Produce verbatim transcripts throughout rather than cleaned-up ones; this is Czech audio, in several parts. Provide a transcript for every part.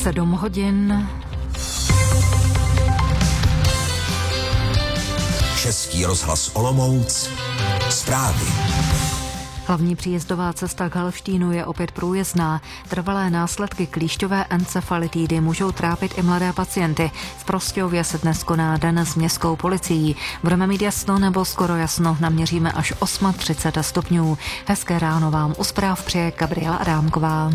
Sedm hodin. Český rozhlas Olomouc. Zprávy. Hlavní příjezdová cesta k Helštínu je opět průjezdná. Trvalé následky klíšťové encefalitidy můžou trápit i mladé pacienty. V Prostějově se dnes koná den s městskou policií. Budeme mít jasno nebo skoro jasno, naměříme až třicet osm stupňů. Hezké ráno vám u zpráv přeje Gabriela Adámková.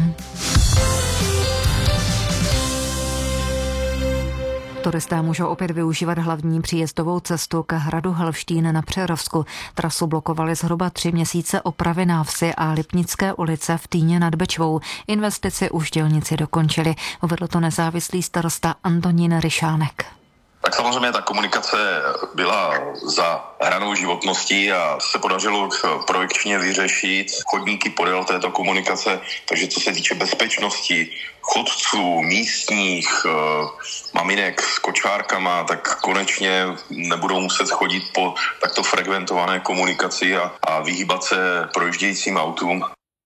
Turisté můžou opět využívat hlavní příjezdovou cestu k hradu Helštín na Přerovsku. Trasu blokovaly zhruba tři měsíce opravy návsi a Lipnické ulice v Týně nad Bečvou. Investici už dělníci dokončili. Uvedl to nezávislý starosta Antonín Ryšánek. Tak samozřejmě ta komunikace byla za hranou životností a se podařilo projekčně vyřešit chodníky podél této komunikace, takže co se týče bezpečnosti chodců, místních, maminek s kočárkama, tak konečně nebudou muset chodit po takto frekventované komunikaci a, a vyhýbat se projíždějícím autům.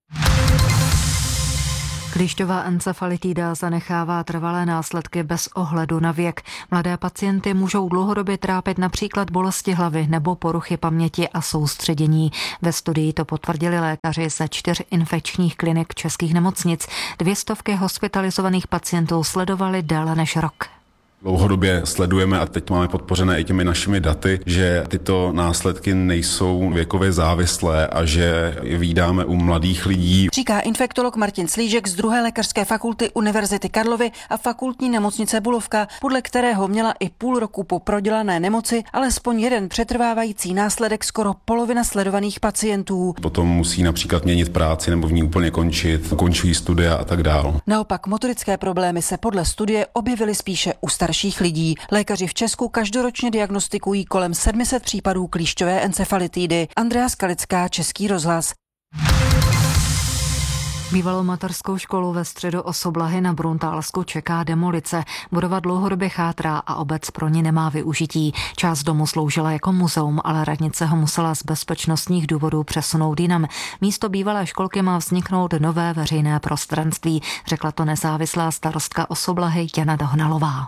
Klíšťová encefalitida zanechává trvalé následky bez ohledu na věk. Mladé pacienty můžou dlouhodobě trápit například bolesti hlavy nebo poruchy paměti a soustředění. Ve studii to potvrdili lékaři ze čtyř infekčních klinik českých nemocnic. Dvě stovky hospitalizovaných pacientů sledovali déle než rok. Dlouhodobě sledujeme a teď máme podpořené i těmi našimi daty, že tyto následky nejsou věkově závislé a že je vídáme u mladých lidí. Říká infektolog Martin Slížek z druhé lékařské fakulty Univerzity Karlovy a fakultní nemocnice Bulovka, podle kterého měla i půl roku po prodělané nemoci alespoň jeden přetrvávající následek skoro polovina sledovaných pacientů. Potom musí například měnit práci nebo v ní úplně končit, ukončují studia a tak dál. Naopak motorické problémy se podle studie objevily spíše u starších lidí. Lékaři v Česku každoročně diagnostikují kolem sedm set případů klíšťové encefalitidy. Andrea Skalická, Český rozhlas. Bývalou mateřskou školu ve středu Osoblahy na Bruntálsku čeká demolice. Budova dlouhodobě chátrá a obec pro ní nemá využití. Část domu sloužila jako muzeum, ale radnice ho musela z bezpečnostních důvodů přesunout jinam. Místo bývalé školky má vzniknout nové veřejné prostranství, řekla to nezávislá starostka Osoblahy Jana Dohnalová.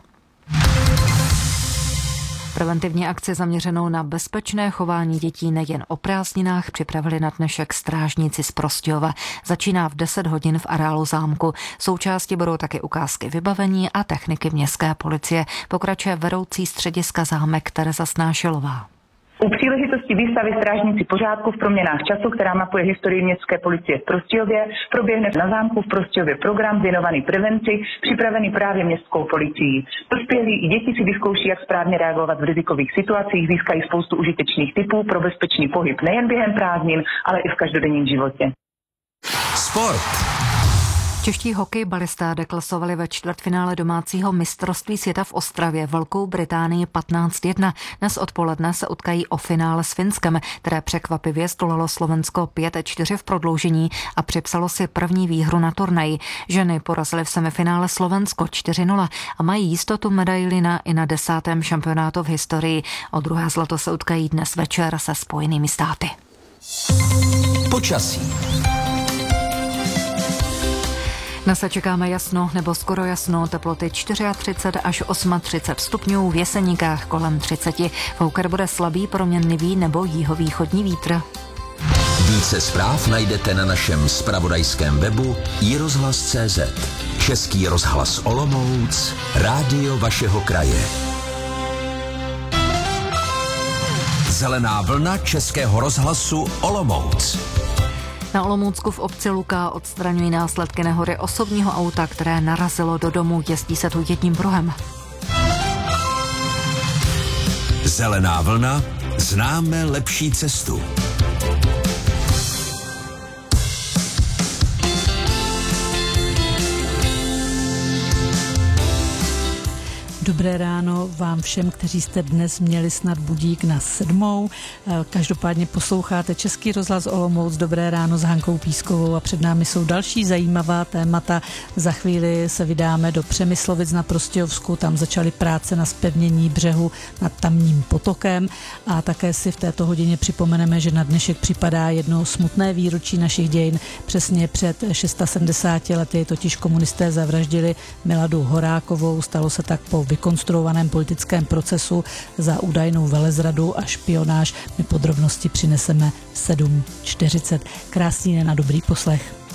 Preventivní akci zaměřenou na bezpečné chování dětí nejen o prázdninách připravili na dnešek strážníci z Prostějova. Začíná v deset hodin v areálu zámku. Součástí budou také ukázky vybavení a techniky městské policie. Pokračuje vedoucí střediska zámek Tereza Snášilová. U příležitosti výstavy Strážníci pořádku v proměnách času, která mapuje historii městské policie v Prostějově, proběhne na zámku v Prostějově program věnovaný prevenci, připravený právě městskou policií. Dospělí i děti si vyzkouší, jak správně reagovat v rizikových situacích, získají spoustu užitečných tipů pro bezpečný pohyb nejen během prázdnin, ale i v každodenním životě. Sport. Čeští hokejbalisté deklasovali ve čtvrtfinále domácího mistrovství světa v Ostravě Velkou Británii patnáct jedna. Dnes odpoledne se utkají o finále s Finskem, které překvapivě zdolalo Slovensko pět čtyři v prodloužení a připsalo si první výhru na turnaji. Ženy porazily v semifinále Slovensko čtyři nula a mají jistotu medaili na i na desátém šampionátu v historii. O druhé zlato se utkají dnes večer se Spojenými státy. Počasí. Dnes se čekáme jasno nebo skoro jasno, teploty třicet čtyři až třicet osm stupňů, v Jeseníkách kolem třicet. Fouker bude slabý proměnlivý nebo jihovýchodní vítr. Více zpráv najdete na našem zpravodajském webu i rozhlas tečka cé zet. Český rozhlas Olomouc, rádio vašeho kraje. Zelená vlna Českého rozhlasu Olomouc. Na Olomoucku v obci Luká odstraňují následky nehody osobního auta, které narazilo do domu. Jezdí se tu jedním pruhem. Zelená vlna, známe lepší cestu. Dobré ráno vám všem, kteří jste dnes měli snad budík na sedmou. Každopádně posloucháte Český rozhlas Olomouc. Dobré ráno s Hankou Pískovou a před námi jsou další zajímavá témata. Za chvíli se vydáme do Přemyslovic na Prostějovsku. Tam začaly práce na zpevnění břehu nad tamním potokem a také si v této hodině připomeneme, že na dnešek připadá jedno smutné výročí našich dějin. Přesně před sedmdesáti šesti lety totiž komunisté zavraždili Miladu Horákovou. Stalo se tak po vykonstruovaném politickém procesu za údajnou velezradu a špionáž. My podrobnosti přineseme v sedm čtyřicet. Krásný den a dobrý poslech.